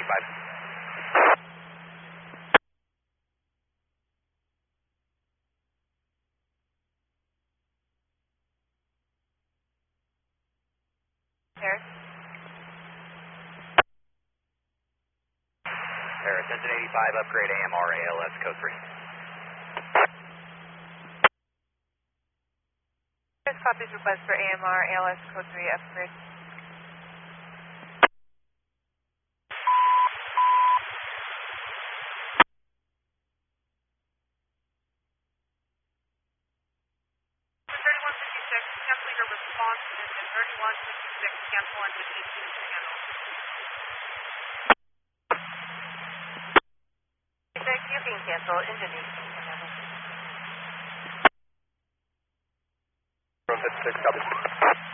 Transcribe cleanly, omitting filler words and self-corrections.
Paris? Paris, engine 85, upgrade AMR, ALS, code 3. Paris copies request for AMR, ALS, code 3, upgrade. Canceling your response to engine 3156, cancel engine 18 channel. Thank you, being canceled, engine 18 channel. 56, copy.